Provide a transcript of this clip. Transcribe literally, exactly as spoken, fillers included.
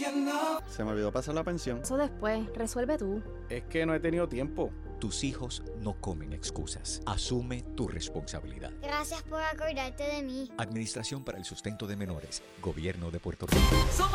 Se me olvidó pasar la pensión. Eso después, resuelve tú. Es que no he tenido tiempo. Tus hijos no comen excusas. Asume tu responsabilidad. Gracias por acordarte de mí. Administración para el Sustento de Menores. Gobierno de Puerto Rico. Somos